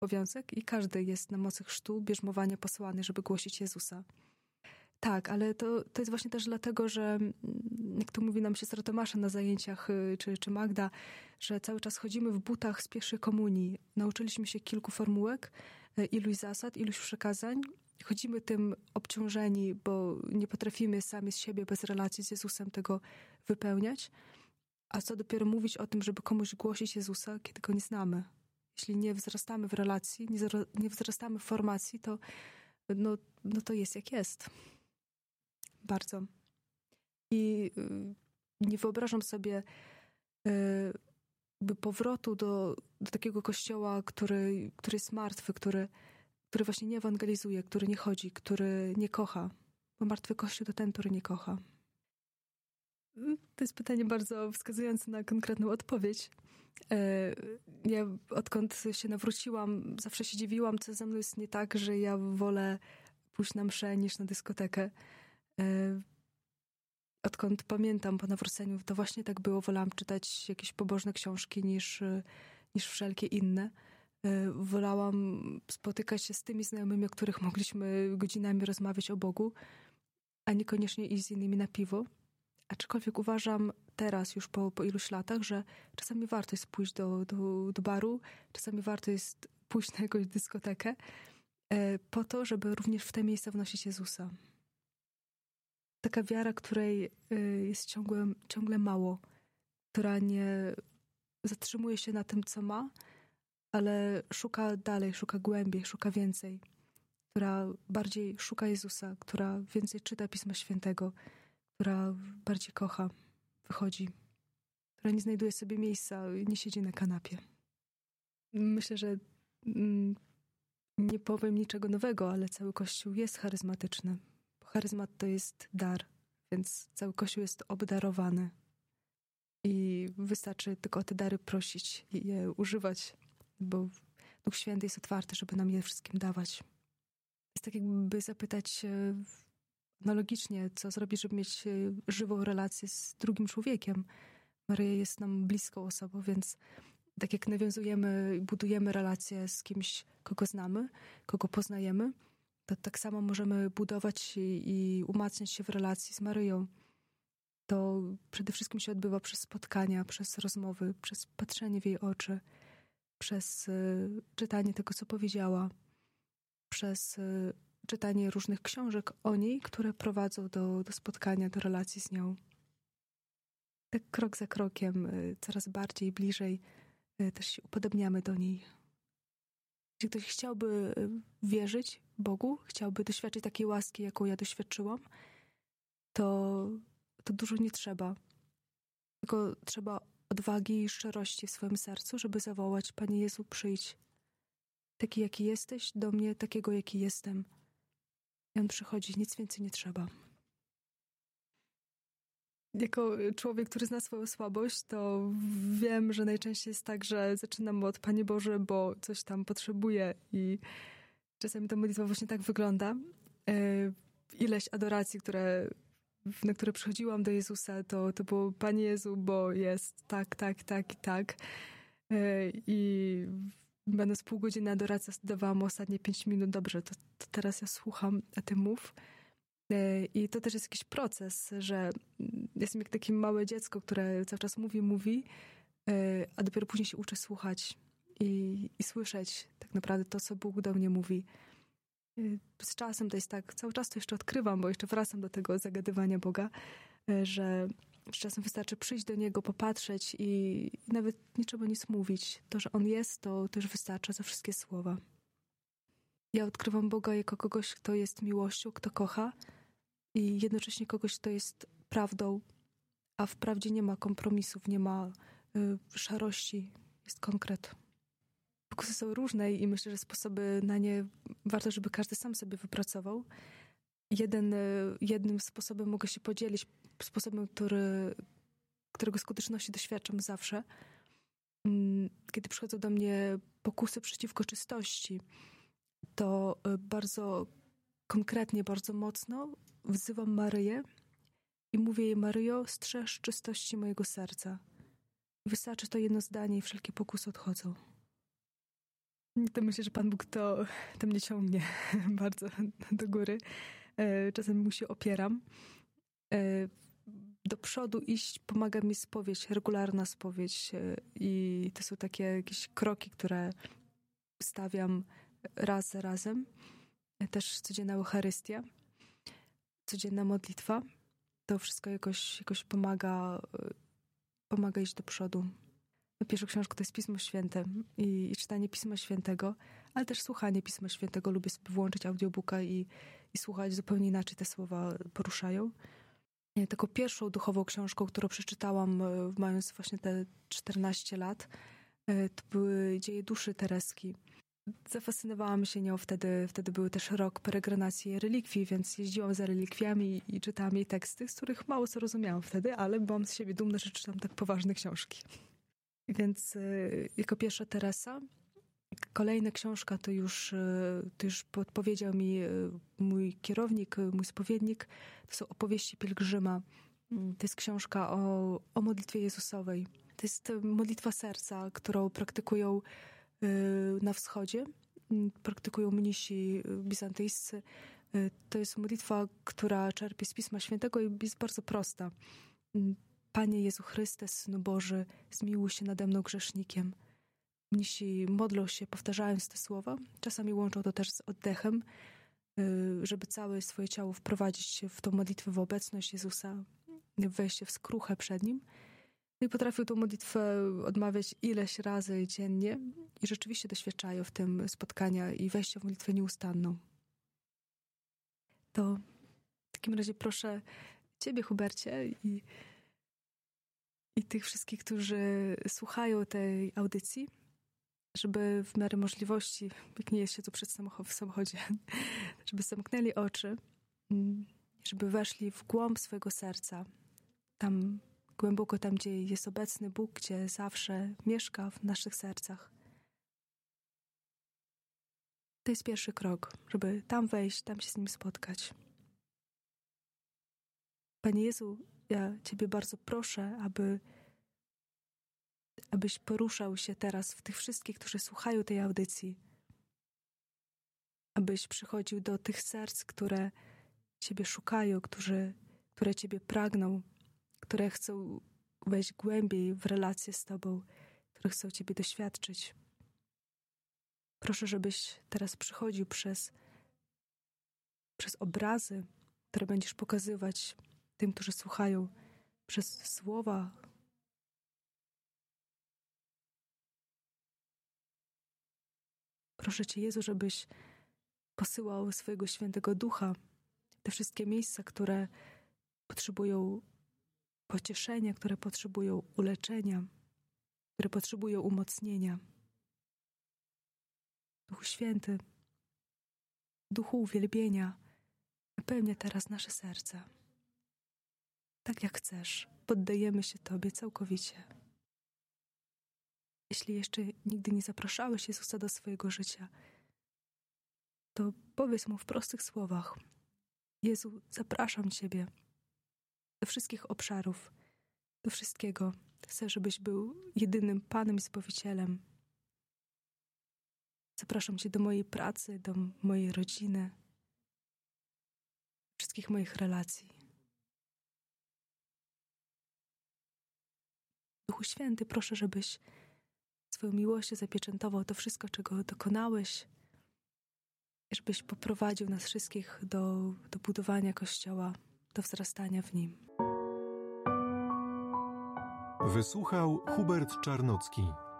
obowiązek i każdy jest na mocy chrztu, bierzmowania posłany, żeby głosić Jezusa. Tak, ale to jest właśnie też dlatego, że jak to mówi nam siostra Tomasza na zajęciach, czy Magda, że cały czas chodzimy w butach z pierwszej komunii. Nauczyliśmy się kilku formułek, iluś zasad, iluś przekazań. Chodzimy tym obciążeni, bo nie potrafimy sami z siebie bez relacji z Jezusem tego wypełniać. A co dopiero mówić o tym, żeby komuś głosić Jezusa, kiedy go nie znamy. Jeśli nie wzrastamy w relacji, nie wzrastamy w formacji, to to jest jak jest. Bardzo. I nie wyobrażam sobie powrotu do takiego kościoła, który jest martwy, który właśnie nie ewangelizuje, który nie chodzi, który nie kocha. Bo martwy kościół to ten, który nie kocha. To jest pytanie bardzo wskazujące na konkretną odpowiedź. Ja odkąd się nawróciłam, zawsze się dziwiłam, co ze mną jest nie tak, że ja wolę pójść na mszę niż na dyskotekę. Odkąd pamiętam po nawróceniu, to właśnie tak było. Wolałam czytać jakieś pobożne książki niż wszelkie inne. Wolałam spotykać się z tymi znajomymi, o których mogliśmy godzinami rozmawiać o Bogu, a niekoniecznie iść z innymi na piwo. Aczkolwiek uważam teraz, już po iluś latach, że czasami warto jest pójść do baru, czasami warto jest pójść na jakąś dyskotekę, po to, żeby również w te miejsca wnosić Jezusa. Taka wiara, której jest ciągle mało, która nie zatrzymuje się na tym, co ma, ale szuka dalej, szuka głębiej, szuka więcej, która bardziej szuka Jezusa, która więcej czyta Pisma Świętego, która bardziej kocha, wychodzi, która nie znajduje sobie miejsca, nie siedzi na kanapie. Myślę, że nie powiem niczego nowego, ale cały Kościół jest charyzmatyczny. Bo charyzmat to jest dar, więc cały Kościół jest obdarowany. I wystarczy tylko o te dary prosić i je używać, bo Duch Święty jest otwarty, żeby nam je wszystkim dawać. Jest tak jakby zapytać analogicznie, co zrobić, żeby mieć żywą relację z drugim człowiekiem. Maryja jest nam bliską osobą, więc tak jak nawiązujemy i budujemy relacje z kimś, kogo znamy, kogo poznajemy, to tak samo możemy budować i umacniać się w relacji z Maryją. To przede wszystkim się odbywa przez spotkania, przez rozmowy, przez patrzenie w jej oczy, przez czytanie tego, co powiedziała, przez czytanie różnych książek o niej, które prowadzą do spotkania, do relacji z nią. Tak krok za krokiem, coraz bardziej, bliżej też się upodobniamy do niej. Jeśli ktoś chciałby wierzyć Bogu, chciałby doświadczyć takiej łaski, jaką ja doświadczyłam, to dużo nie trzeba. Tylko trzeba odwagi i szczerości w swoim sercu, żeby zawołać: Panie Jezu, przyjdź. Taki, jaki jesteś, do mnie, takiego, jaki jestem. I On przychodzi, nic więcej nie trzeba. Jako człowiek, który zna swoją słabość, to wiem, że najczęściej jest tak, że zaczynam od Panie Boże, bo coś tam potrzebuję i czasami ta modlitwa właśnie tak wygląda. Ileś adoracji, na które przychodziłam do Jezusa, to było Panie Jezu, bo jest tak, tak, tak i tak. I będąc pół godziny adoracji, dawałam ostatnie 5 minut. Dobrze, to teraz ja słucham, a ty mów. I to też jest jakiś proces, że jestem jak takie małe dziecko, które cały czas mówi, a dopiero później się uczę słuchać i słyszeć tak naprawdę to, co Bóg do mnie mówi. Z czasem to jest tak, cały czas to jeszcze odkrywam, bo jeszcze wracam do tego zagadywania Boga, że czasem wystarczy przyjść do Niego, popatrzeć i nawet nie trzeba nic mówić. To, że On jest, to już wystarcza za wszystkie słowa. Ja odkrywam Boga jako kogoś, kto jest miłością, kto kocha i jednocześnie kogoś, kto jest prawdą, a w prawdzie nie ma kompromisów, nie ma szarości, jest konkret. Pokusy są różne i myślę, że sposoby na nie warto, żeby każdy sam sobie wypracował. Jednym sposobem mogę się podzielić, sposobem, którego skuteczności doświadczam zawsze. Kiedy przychodzą do mnie pokusy przeciwko czystości, to bardzo konkretnie, bardzo mocno wzywam Maryję i mówię jej: Maryjo, strzeż czystości mojego serca. Wystarczy to jedno zdanie i wszelkie pokusy odchodzą. to myślę, że Pan Bóg to mnie ciągnie bardzo do góry. Czasem mu się opieram. Do przodu iść pomaga mi spowiedź, regularna spowiedź. I to są takie jakieś kroki, które stawiam raz za razem. Też codzienna Eucharystia, codzienna modlitwa. To wszystko jakoś pomaga iść do przodu. Pierwszą książką to jest Pismo Święte i czytanie Pisma Świętego, ale też słuchanie Pisma Świętego. Lubię sobie włączyć audiobooka i słuchać, zupełnie inaczej te słowa poruszają. Taką pierwszą duchową książką, którą przeczytałam mając właśnie te 14 lat, to były Dzieje duszy Tereski. Zafascynowałam się nią wtedy. Wtedy był też rok peregrinacji relikwii, więc jeździłam za relikwiami i czytałam jej teksty, z których mało co rozumiałam wtedy, ale byłam z siebie dumna, że czytam tak poważne książki. Więc jako pierwsza Teresa. Kolejna książka to już podpowiedział mi mój kierownik, mój spowiednik. To są opowieści pielgrzyma. To jest książka o modlitwie Jezusowej. To jest modlitwa serca, którą praktykują na wschodzie. Praktykują mnisi bizantyjscy. To jest modlitwa, która czerpie z Pisma Świętego i jest bardzo prosta. Panie Jezu Chryste, Synu Boży, zmiłuj się nade mną grzesznikiem. Mnisi modlą się, powtarzając te słowa. Czasami łączą to też z oddechem, żeby całe swoje ciało wprowadzić w tą modlitwę, w obecność Jezusa, wejść się w skruchę przed Nim. I potrafią tą modlitwę odmawiać ileś razy dziennie i rzeczywiście doświadczają w tym spotkania i wejścia w modlitwę nieustanną. To w takim razie proszę Ciebie, Hubercie, i tych wszystkich, którzy słuchają tej audycji, żeby w miarę możliwości, jak nie jest się tu w samochodzie, żeby zamknęli oczy, żeby weszli w głąb swojego serca, tam głęboko tam, gdzie jest obecny Bóg, gdzie zawsze mieszka w naszych sercach. To jest pierwszy krok, żeby tam wejść, tam się z Nim spotkać. Panie Jezu, ja Ciebie bardzo proszę, abyś poruszał się teraz w tych wszystkich, którzy słuchają tej audycji. Abyś przychodził do tych serc, które Ciebie szukają, które Ciebie pragną, które chcą wejść głębiej w relacje z Tobą, które chcą Ciebie doświadczyć. Proszę, żebyś teraz przychodził przez obrazy, które będziesz pokazywać tym, którzy słuchają, przez słowa. Proszę Cię, Jezu, żebyś posyłał swojego Świętego Ducha w te wszystkie miejsca, które potrzebują pocieszenia, które potrzebują uleczenia, które potrzebują umocnienia. Duchu Święty, Duchu uwielbienia, napełnia teraz nasze serca. Tak jak chcesz, poddajemy się Tobie całkowicie. Jeśli jeszcze nigdy nie zapraszałeś Jezusa do swojego życia, to powiedz Mu w prostych słowach: Jezu, zapraszam Ciebie do wszystkich obszarów, do wszystkiego. Chcę, żebyś był jedynym Panem i Zbawicielem. Zapraszam Cię do mojej pracy, do mojej rodziny, wszystkich moich relacji. Duchu Święty, proszę, żebyś swoją miłością zapieczętował to wszystko, czego dokonałeś, i żebyś poprowadził nas wszystkich do budowania Kościoła, do wzrastania w nim. Wysłuchał Hubert Czarnocki.